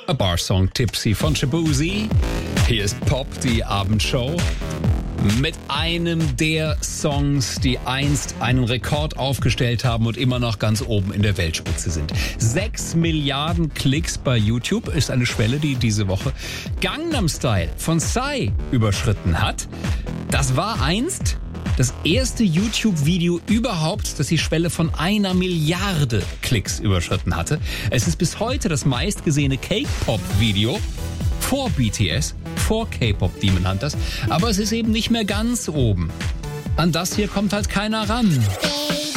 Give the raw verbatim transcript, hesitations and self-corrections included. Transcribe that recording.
A Bar Song Tipsy von Shaboozey. Hier ist Pop, die Abendshow. Mit einem der Songs, die einst einen Rekord aufgestellt haben und immer noch ganz oben in der Weltspitze sind. Sechs Milliarden Klicks bei YouTube ist eine Schwelle, die diese Woche Gangnam Style von Psy überschritten hat. Das war einst das erste YouTube-Video überhaupt, das die Schwelle von einer Milliarde Klicks überschritten hatte. Es ist bis heute das meistgesehene K-Pop-Video vor B T S, vor K-Pop Demon Hunters, aber es ist eben nicht mehr ganz oben. An das hier kommt halt keiner ran.